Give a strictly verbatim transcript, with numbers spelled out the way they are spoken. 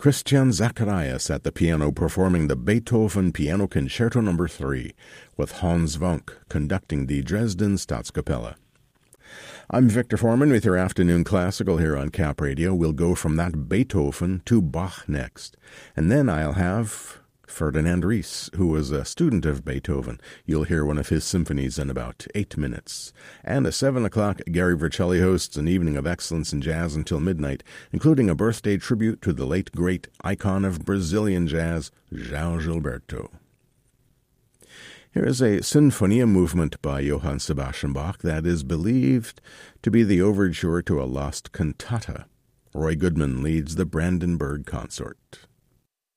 Christian Zacharias at the piano performing the Beethoven Piano Concerto number three, with Hans Wunck conducting the Dresden Staatskapelle. I'm Victor Foreman with your afternoon classical here on Cap Radio. We'll go from that Beethoven to Bach next, and then I'll have Ferdinand Ries, who was a student of Beethoven. You'll hear one of his symphonies in about eight minutes. And at seven o'clock, Gary Vercelli hosts an evening of excellence in jazz until midnight, including a birthday tribute to the late great icon of Brazilian jazz, João Gilberto. Here is a Sinfonia movement by Johann Sebastian Bach that is believed to be the overture to a lost cantata. Roy Goodman leads the Brandenburg Consort.